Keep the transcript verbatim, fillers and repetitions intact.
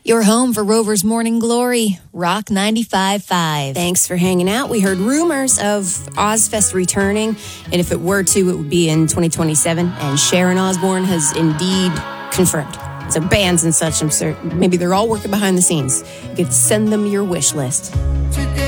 Your home for Rover's Morning Glory, Rock ninety-five point five. Thanks for hanging out. We heard rumors of Ozfest returning, and if it were to, it would be in twenty twenty-seven, and Sharon Osbourne has indeed confirmed. So bands and such, I'm certain, maybe they're all working behind the scenes. You could send them your wish list.